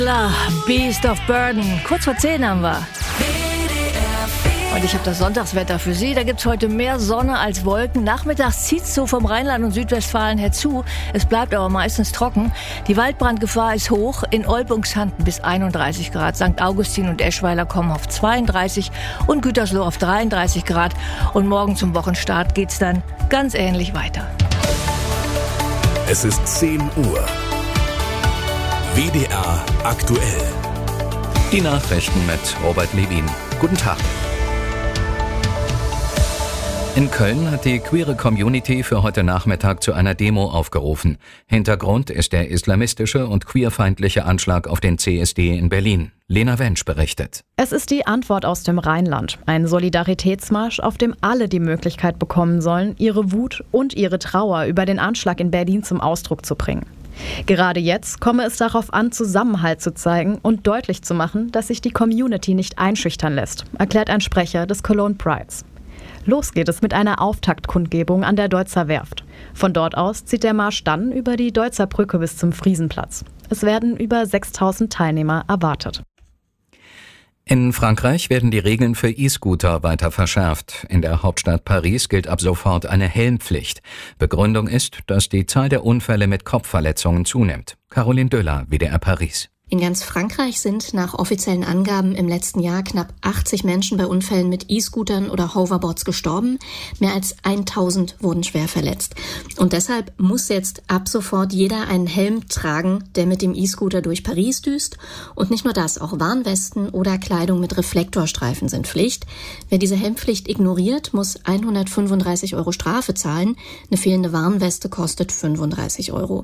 Beast of Burden. Kurz vor 10 haben wir. Und ich habe das Sonntagswetter für Sie. Da gibt's heute mehr Sonne als Wolken. Nachmittags zieht's so vom Rheinland und Südwestfalen her zu. Es bleibt aber meistens trocken. Die Waldbrandgefahr ist hoch. In Olbungshanden bis 31 Grad. St. Augustin und Eschweiler kommen auf 32 und Gütersloh auf 33 Grad. Und morgen zum Wochenstart geht's dann ganz ähnlich weiter. Es ist 10 Uhr. WDR aktuell. Die Nachrichten mit Robert Levin. Guten Tag. In Köln hat die queere Community für heute Nachmittag zu einer Demo aufgerufen. Hintergrund ist der islamistische und queerfeindliche Anschlag auf den CSD in Berlin. Lena Wensch berichtet. Es ist die Antwort aus dem Rheinland. Ein Solidaritätsmarsch, auf dem alle die Möglichkeit bekommen sollen, ihre Wut und ihre Trauer über den Anschlag in Berlin zum Ausdruck zu bringen. Gerade jetzt komme es darauf an, Zusammenhalt zu zeigen und deutlich zu machen, dass sich die Community nicht einschüchtern lässt, erklärt ein Sprecher des Cologne Prides. Los geht es mit einer Auftaktkundgebung an der Deutzer Werft. Von dort aus zieht der Marsch dann über die Deutzer Brücke bis zum Friesenplatz. Es werden über 6.000 Teilnehmer erwartet. In Frankreich werden die Regeln für E-Scooter weiter verschärft. In der Hauptstadt Paris gilt ab sofort eine Helmpflicht. Begründung ist, dass die Zahl der Unfälle mit Kopfverletzungen zunimmt. Caroline Döller, WDR Paris. In ganz Frankreich sind nach offiziellen Angaben im letzten Jahr knapp 80 Menschen bei Unfällen mit E-Scootern oder Hoverboards gestorben. Mehr als 1000 wurden schwer verletzt. Und deshalb muss jetzt ab sofort jeder einen Helm tragen, der mit dem E-Scooter durch Paris düst. Und nicht nur das, auch Warnwesten oder Kleidung mit Reflektorstreifen sind Pflicht. Wer diese Helmpflicht ignoriert, muss 135 € Strafe zahlen. Eine fehlende Warnweste kostet 35 €.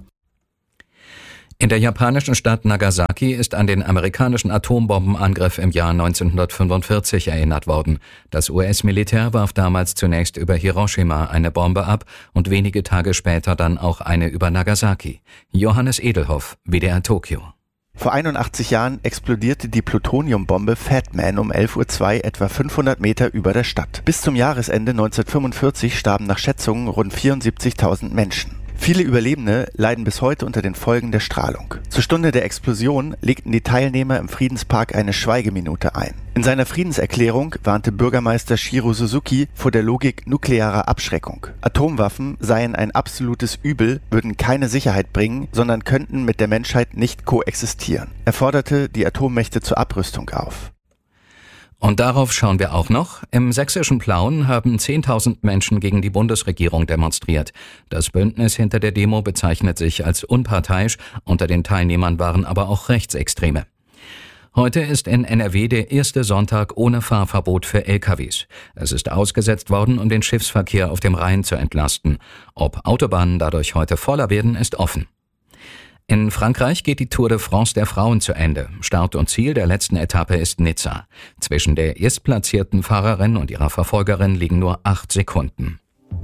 In der japanischen Stadt Nagasaki ist an den amerikanischen Atombombenangriff im Jahr 1945 erinnert worden. Das US-Militär warf damals zunächst über Hiroshima eine Bombe ab und wenige Tage später dann auch eine über Nagasaki. Johannes Edelhoff, WDR Tokio. Vor 81 Jahren explodierte die Plutoniumbombe Fat Man um 11:02 Uhr etwa 500 Meter über der Stadt. Bis zum Jahresende 1945 starben nach Schätzungen rund 74.000 Menschen. Viele Überlebende leiden bis heute unter den Folgen der Strahlung. Zur Stunde der Explosion legten die Teilnehmer im Friedenspark eine Schweigeminute ein. In seiner Friedenserklärung warnte Bürgermeister Shiro Suzuki vor der Logik nuklearer Abschreckung. Atomwaffen seien ein absolutes Übel, würden keine Sicherheit bringen, sondern könnten mit der Menschheit nicht koexistieren. Er forderte die Atommächte zur Abrüstung auf. Und darauf schauen wir auch noch. Im sächsischen Plauen haben 10.000 Menschen gegen die Bundesregierung demonstriert. Das Bündnis hinter der Demo bezeichnet sich als unparteiisch. Unter den Teilnehmern waren aber auch Rechtsextreme. Heute ist in NRW der erste Sonntag ohne Fahrverbot für LKWs. Es ist ausgesetzt worden, um den Schiffsverkehr auf dem Rhein zu entlasten. Ob Autobahnen dadurch heute voller werden, ist offen. In Frankreich geht die Tour de France der Frauen zu Ende. Start und Ziel der letzten Etappe ist Nizza. Zwischen der erstplatzierten Fahrerin und ihrer Verfolgerin liegen nur 8 Sekunden.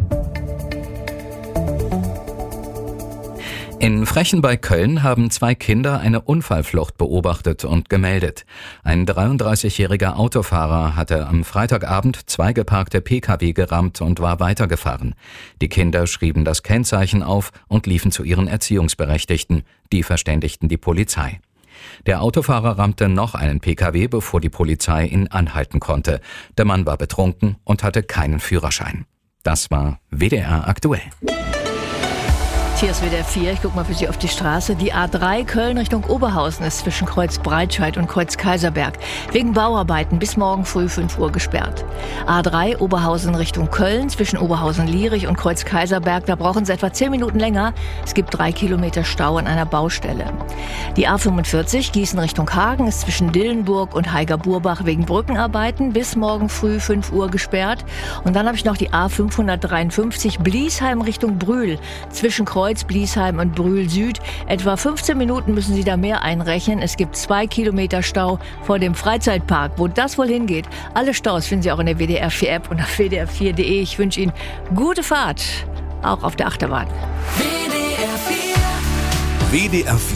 In Frechen bei Köln haben 2 Kinder eine Unfallflucht beobachtet und gemeldet. Ein 33-jähriger Autofahrer hatte am Freitagabend 2 geparkte Pkw gerammt und war weitergefahren. Die Kinder schrieben das Kennzeichen auf und liefen zu ihren Erziehungsberechtigten. Die verständigten die Polizei. Der Autofahrer rammte noch einen Pkw, bevor die Polizei ihn anhalten konnte. Der Mann war betrunken und hatte keinen Führerschein. Das war WDR aktuell. Hier ist WDR 4, ich gucke mal für Sie auf die Straße. Die A3 Köln Richtung Oberhausen ist zwischen Kreuz Breitscheid und Kreuz Kaiserberg wegen Bauarbeiten bis morgen früh 5 Uhr gesperrt. A3 Oberhausen Richtung Köln zwischen Oberhausen-Lierich und Kreuz Kaiserberg, da brauchen Sie etwa 10 Minuten länger. Es gibt 3 Kilometer Stau an einer Baustelle. Die A45 Gießen Richtung Hagen ist zwischen Dillenburg und Heiger-Burbach wegen Brückenarbeiten bis morgen früh 5 Uhr gesperrt. Und dann habe ich noch die A553 Bliesheim Richtung Brühl zwischen Kreuz Bliesheim und Brühl Süd. Etwa 15 Minuten müssen Sie da mehr einrechnen. Es gibt 2 Kilometer Stau vor dem Freizeitpark. Wo das wohl hingeht, alle Staus finden Sie auch in der WDR 4 App und auf wdr4.de. Ich wünsche Ihnen gute Fahrt, auch auf der Achterbahn. WDR 4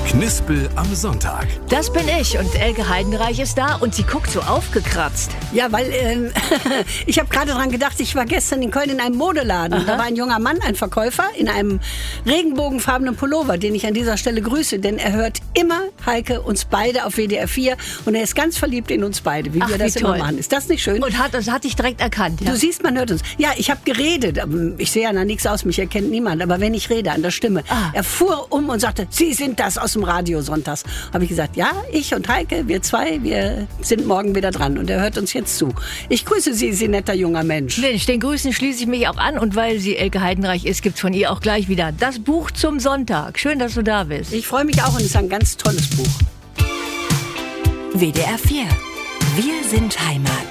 Knispel am Sonntag. Das bin ich und Elke Heidenreich ist da und sie guckt so aufgekratzt. Ja, weil ich habe gerade dran gedacht, ich war gestern in Köln in einem Modeladen. Aha. Da war ein junger Mann, ein Verkäufer, in einem regenbogenfarbenen Pullover, den ich an dieser Stelle grüße, denn er hört immer Heike, uns beide auf WDR 4 und er ist ganz verliebt in uns beide, wie wir das wie immer toll. machen. Ist das nicht schön? Und das hatte ich direkt erkannt. Ja. Du siehst, man hört uns. Ja, ich habe geredet. Ich sehe ja nach nichts aus, mich erkennt niemand. Aber wenn ich rede an der Stimme. Er fuhr um und sagte, Sie sind das aus dem Radio sonntags. Habe ich gesagt, ja, ich und Heike, wir zwei, wir sind morgen wieder dran. Und er hört uns jetzt zu. Ich grüße Sie, Sie netter junger Mensch. Mensch, den Grüßen schließe ich mich auch an. Und weil sie Elke Heidenreich ist, gibt's von ihr auch gleich wieder das Buch zum Sonntag. Schön, dass du da bist. Ich freue mich auch und es ist ein ganz tolles Buch. WDR 4. Wir sind Heimat.